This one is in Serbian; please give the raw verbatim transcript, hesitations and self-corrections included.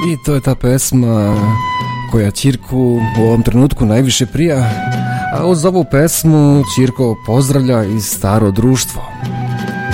I to je ta pesma koja Ćirku u ovom trenutku najviše prija, a uz ovu pesmu Ćirko pozdravlja i staro društvo.